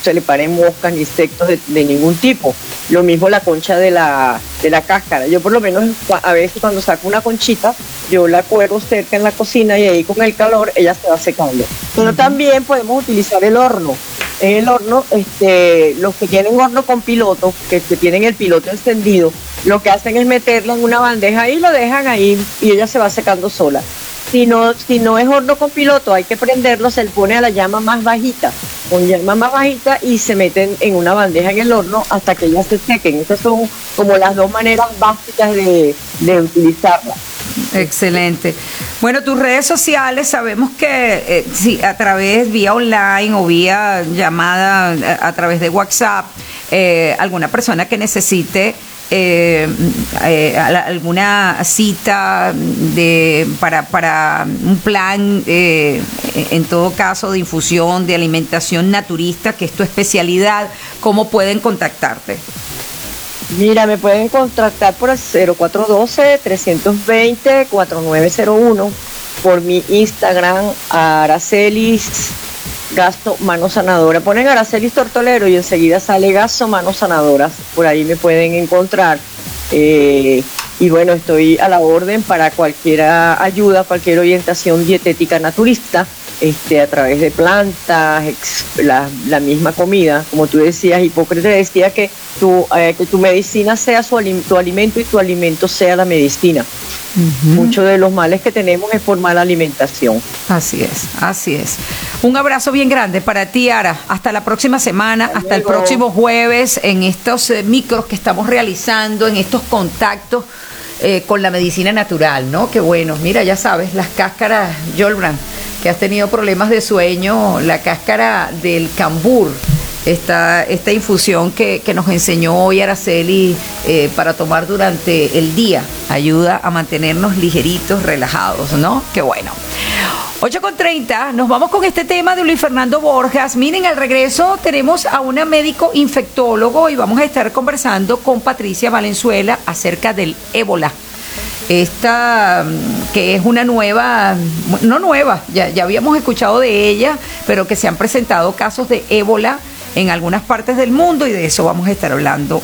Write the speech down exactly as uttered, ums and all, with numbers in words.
se le paren moscas ni insectos de, de ningún tipo. Lo mismo la concha de la, de la cáscara. Yo por lo menos a veces cuando saco una conchita, yo la cuelgo cerca en la cocina y ahí con el calor ella se va secando. Pero uh-huh. también podemos utilizar el horno. En el horno, este, los que tienen horno con piloto, que, que tienen el piloto encendido, lo que hacen es meterla en una bandeja y lo dejan ahí y ella se va secando sola. Si no, si no es horno con piloto, hay que prenderlo, se le pone a la llama más bajita, con llama más bajita y se meten en una bandeja en el horno hasta que ellas se sequen. Esas son como las dos maneras básicas de, de utilizarla. Excelente. Bueno, tus redes sociales, sabemos que eh, sí, a través, vía online o vía llamada a, a través de WhatsApp, eh, alguna persona que necesite eh, eh, alguna cita de para, para un plan, eh, en todo caso, de infusión, de alimentación naturista, que es tu especialidad, ¿cómo pueden contactarte? Mira, me pueden contactar por el cero cuatro uno dos, tres dos cero, cuatro nueve cero uno, por mi Instagram, Aracelis Gasto Mano Sanadora. Ponen Aracelis Tortolero y enseguida sale Gasto Mano Sanadoras. Por ahí me pueden encontrar. Eh, y bueno, estoy a la orden para cualquier ayuda, cualquier orientación dietética naturista. Este, a través de plantas, ex, la, la misma comida, como tú decías, Hipócrates decía que tu, eh, que tu medicina sea su, tu alimento y tu alimento sea la medicina. Uh-huh. Muchos de los males que tenemos es por mala alimentación. Así es, así es. Un abrazo bien grande para ti, Ara. Hasta la próxima semana, hasta, hasta el próximo jueves, en estos eh, micros que estamos realizando, en estos contactos eh, con la medicina natural, ¿no? Qué bueno. Mira, ya sabes, las cáscaras Yolbrand, que has tenido problemas de sueño, la cáscara del cambur, esta, esta infusión que, que nos enseñó hoy Araceli eh, para tomar durante el día, ayuda a mantenernos ligeritos, relajados, ¿no? Qué bueno. ocho con treinta, nos vamos con este tema de Luis Fernando Borjas. Miren, al regreso tenemos a una médico infectólogo y vamos a estar conversando con Patricia Valenzuela acerca del ébola. Esta, que es una nueva, no nueva, ya, ya habíamos escuchado de ella, pero que se han presentado casos de ébola en algunas partes del mundo y de eso vamos a estar hablando